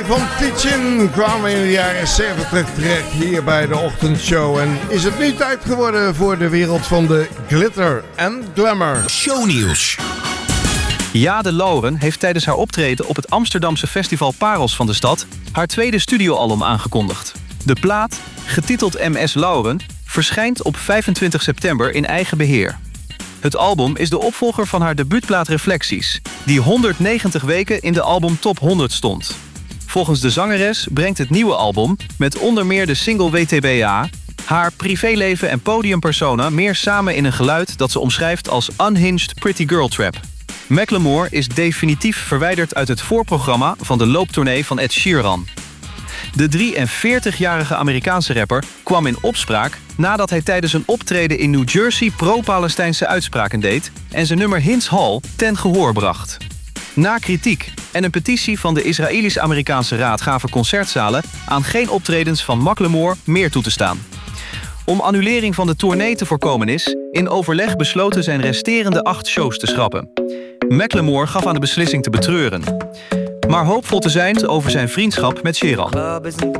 van Teachin kwamen in de jaren 70 terecht hier bij de ochtendshow. En is het nu tijd geworden voor de wereld van de glitter en glamour. Shownieuws. Jade Lauren heeft tijdens haar optreden op het Amsterdamse festival Parels van de stad haar tweede studioalbum aangekondigd. De plaat, getiteld MS Lauren, verschijnt op 25 september in eigen beheer. Het album is de opvolger van haar debuutplaat Reflecties, die 190 weken in de album Top 100 stond. Volgens de zangeres brengt het nieuwe album, met onder meer de single WTBA, haar privéleven en podiumpersona meer samen in een geluid dat ze omschrijft als unhinged pretty girl trap. Macklemore is definitief verwijderd uit het voorprogramma van de looptournee van Ed Sheeran. De 43-jarige Amerikaanse rapper kwam in opspraak nadat hij tijdens een optreden in New Jersey pro-Palestijnse uitspraken deed en zijn nummer Hins Hall ten gehoor bracht. Na kritiek en een petitie van de Israëlisch-Amerikaanse Raad gaven concertzalen aan geen optredens van Macklemore meer toe te staan. Om annulering van de tournee te voorkomen is in overleg besloten zijn resterende 8 shows te schrappen. Macklemore gaf aan de beslissing te betreuren, maar hoopvol te zijn over zijn vriendschap met Sheeran.